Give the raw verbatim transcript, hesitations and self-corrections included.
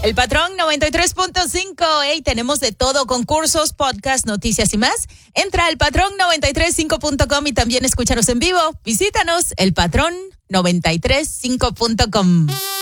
El Patrón noventa y tres punto cinco. Hey, tenemos de todo, concursos, podcasts, noticias y más. Entra al patrón noventa y tres cinco punto com y también escúchanos en vivo. Visítanos, el patrón noventa y tres cinco punto com.